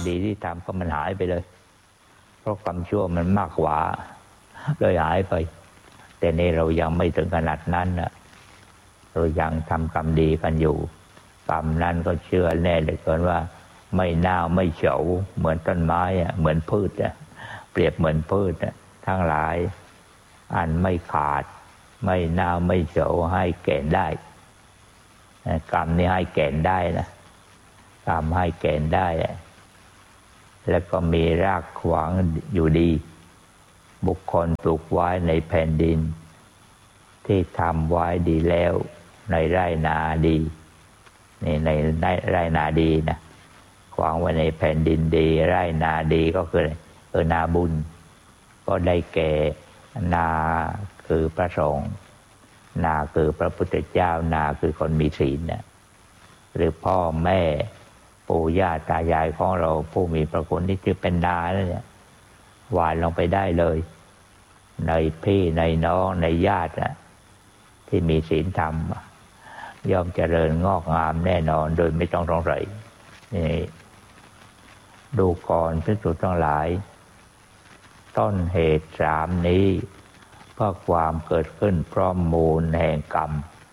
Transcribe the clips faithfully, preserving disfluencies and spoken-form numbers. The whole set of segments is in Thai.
ดีที่ทำก็มันหายไปเลยเพราะกรรมชั่วมันมากกว่าเลยหายไปแต่นี่เรายังไม่ถึงขนาดนั้นนะเรายังทำกรรมดีกันอยู่กรรมนั้นก็เชื่อแน่เหลือเกินว่าไม่เน่าไม่เฉาเหมือนต้นไม้อ่ะเหมือนพืชอ่ะเปรียบเหมือนพืชอ่ะทั้งหลายอันไม่ขาดไม่เน่าไม่เฉาให้แก่นได้กรรมนี้ให้แก่นได้นะกรรมให้แก่นได้แล้วก็มีรากขวางอยู่ดีบุคคลปลูกไว้ในแผ่นดินที่ทำไว้ดีแล้วในไร่นาดีนี่ในไร่นาดีนะขวางไว้ในแผ่นดินดีไร่นาดีก็คือเออนาบุญก็ได้แก่นาคือพระสงฆ์นาคือพระพุทธเจ้านาคือคนมีศีลนะหรือพ่อแม่ปู่ย่าตายายของเราผู้มีพระคุณที่ชื่อเป็นนาเนี่ยหวานลงไปได้เลยในพี่ในน้องในญาตินะที่มีศีลธรรมย่อมเจริญงอกงามแน่นอนโดยไม่ต้องสงสัยนี่ดูก่อนภิกษุทั้งหลายต้นเหตุสามนี้เพราะความเกิดขึ้นเพราะมูลแห่งกรรม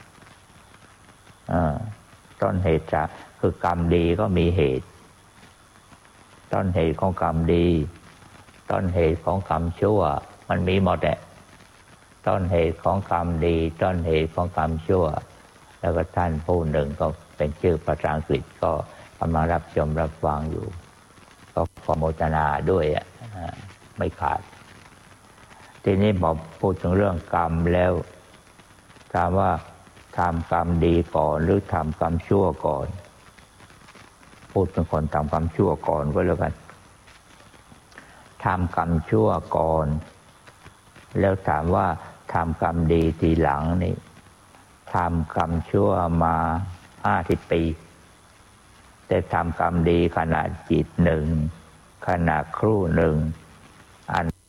ต้นเหตุจะคือกรรมดีก็มีเหตุต้นเหตุของกรรมดีต้นเหตุของกรรมชั่วมันมีหมดแหละต้นเหตุของกรรมดีต้นเหตุของกรรมชั่วแล้วก็ท่านผู้หนึ่งก็เป็นชื่อภาษาอังกฤษก็กำลังรับชมรับฟังอยู่ก็ขอโมทนาด้วยอ่ะไม่ขาดทีนี้บอกพูดถึงเรื่องกรรมแล้วถามว่าทำกรรมดีก่อนหรือทำกรรมชั่วก่อนพูดถึงคนทำกรรมชั่วก่อนก็แล้วกันทำกรรมชั่วก่อนแล้วถามว่าทำกรรมดีทีหลังนี่ทำกรรมชั่วมาห้าสิบปีแต่ทำกรรมดีขณะจิตหนึ่งขณะครู่หนึ่งอัน